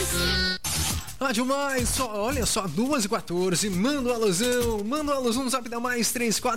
Demais, olha só, 2h14, manda um alusão no zap da mais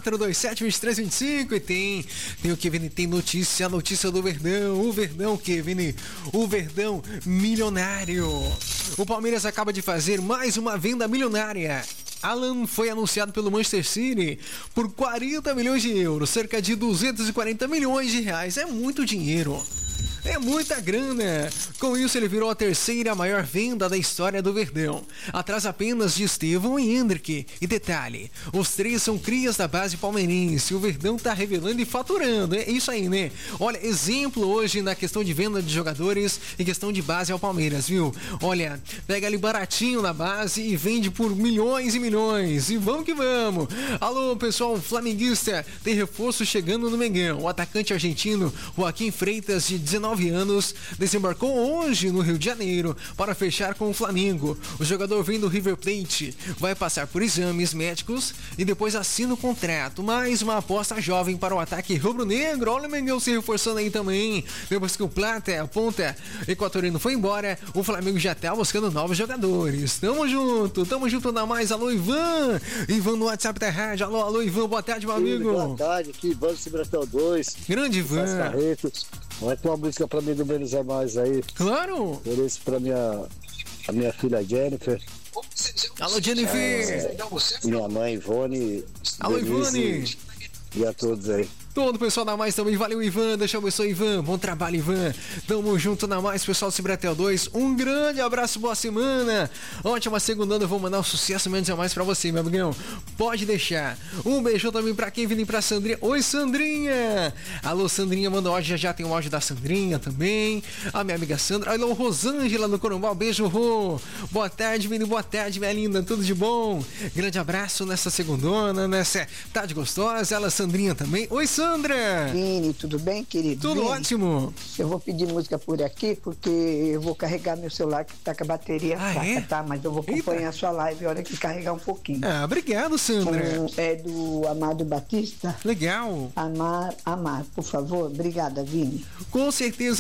3427-2325 e tem o Kevin, tem notícia do Verdão, o Verdão, Kevin, o Verdão milionário. O Palmeiras acaba de fazer mais uma venda milionária. Alan foi anunciado pelo Manchester City por 40 milhões de euros, cerca de 240 milhões de reais, é muito dinheiro. É muita grana. Com isso, ele virou a terceira maior venda da história do Verdão, atrás apenas de Estevão e Hendrick. E detalhe, os três são crias da base palmeirense. O Verdão tá revelando e faturando. É isso aí, né? Olha, exemplo hoje na questão de venda de jogadores e questão de base ao Palmeiras, viu? Olha, pega ali baratinho na base e vende por milhões e milhões. E vamos que vamos. Alô, pessoal flamenguista, tem reforço chegando no Mengão. O atacante argentino Joaquim Freitas, de 19 anos, desembarcou hoje no Rio de Janeiro para fechar com o Flamengo. O jogador vem do River Plate, vai passar por exames médicos e depois assina o contrato. Mais uma aposta jovem para o ataque rubro-negro. Olha o Mengão se reforçando aí também. Depois que o Plata, a ponta equatoriano, foi embora, o Flamengo já tá buscando novos jogadores. Tamo junto na mais. Alô, Ivan no WhatsApp da rádio. Alô, Ivan, boa tarde, meu amigo. Boa tarde, aqui, Ivan do Cibratel 2. Grande Ivan. Vai ter uma música pra mim do Menos é Mais aí. Claro! Por isso pra minha filha Jennifer. Alô, Jennifer! Minha mãe Ivone. Alô, Ivone! E a todos aí. Todo o pessoal da Mais também, valeu Ivan, deixa eu abençoe Ivan, bom trabalho Ivan, tamo junto na Mais, pessoal do Cibratel 2, um grande abraço, boa semana, ótima segundona, eu vou mandar um sucesso menos a mais pra você, meu amigão, pode deixar, um beijão também pra quem vem pra Sandrinha, oi Sandrinha, alô Sandrinha, manda áudio, já tem um áudio da Sandrinha também, a minha amiga Sandra, alô Rosângela no Corumbá, beijo Rô, boa tarde minha linda, tudo de bom, grande abraço nessa segundona, nessa tarde gostosa, ela Sandrinha também, oi Sandra! Vini, tudo bem, querido? Tudo Vini, ótimo! Eu vou pedir música por aqui, porque eu vou carregar meu celular que tá com a bateria fraca, tá? Mas eu vou acompanhar a sua live a hora que carregar um pouquinho. Obrigado, Sandra! É do Amado Batista. Legal! Amar, por favor. Obrigada, Vini. Com certeza.